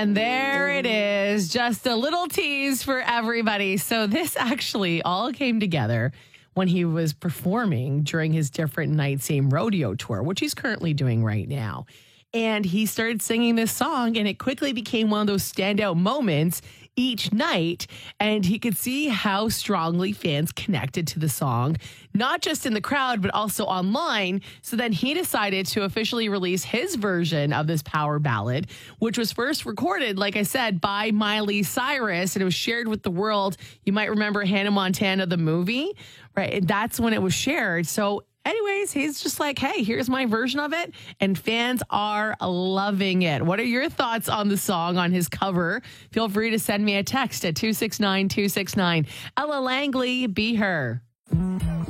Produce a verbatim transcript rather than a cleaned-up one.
And there it is, just a little tease for everybody. So this actually all came together when he was performing during his Different Night Same Rodeo tour, which he's currently doing right now. And he started singing this song, and it quickly became one of those standout moments each night. And he could see how strongly fans connected to the song, not just in the crowd, but also online. So then he decided to officially release his version of this power ballad, which was first recorded, like I said, by Miley Cyrus, and it was shared with the world. You might remember Hannah Montana, the movie, right? And that's when it was shared. So anyways, he's just like, hey, here's my version of it. And fans are loving it. What are your thoughts on the song, on his cover? Feel free to send me a text at two six nine two six nine. Ella Langley, Be Her.